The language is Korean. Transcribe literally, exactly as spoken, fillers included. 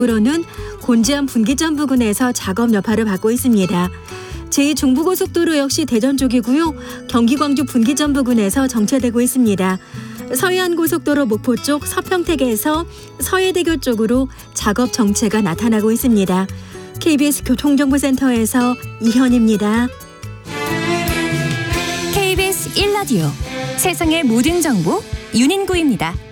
으로는 곤지암 분기점 부근에서 작업 여파를 받고 있습니다. 제이 중부고속도로 역시 대전 쪽이고요. 경기 광주 분기점 부근에서 정체되고 있습니다. 서해안고속도로 목포 쪽 서평택에서 서해대교 쪽으로 작업 정체가 나타나고 있습니다. 케이비에스 교통정보센터에서 이현입니다. 케이비에스 일 라디오 세상의 모든 정보 윤인구입니다.